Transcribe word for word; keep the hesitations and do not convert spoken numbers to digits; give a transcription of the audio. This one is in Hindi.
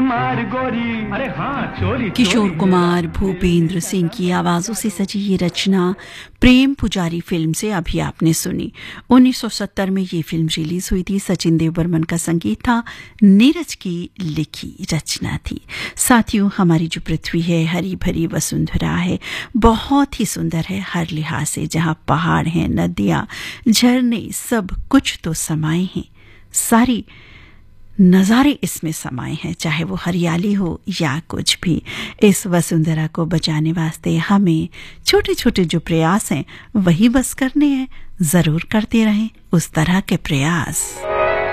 कुमार गोरी, अरे हाँ चोरी। किशोर कुमार, भूपेंद्र सिंह की आवाजों से सजी ये रचना प्रेम पुजारी फिल्म से अभी आपने सुनी। उन्नीस सौ सत्तर में ये फिल्म रिलीज हुई थी। सचिन देव बर्मन का संगीत था, नीरज की लिखी रचना थी। साथियों, हमारी जो पृथ्वी है हरी भरी वसुंधरा है, बहुत ही सुंदर है हर लिहाज से। जहाँ पहाड़ हैं, नदियाँ, झरने, सब कुछ तो समाये हैं, सारी नज़ारे इसमें समाये हैं, चाहे वो हरियाली हो या कुछ भी। इस वसुंधरा को बचाने वास्ते हमें छोटे छोटे जो प्रयास हैं वही बस करने हैं। जरूर करते रहें उस तरह के प्रयास।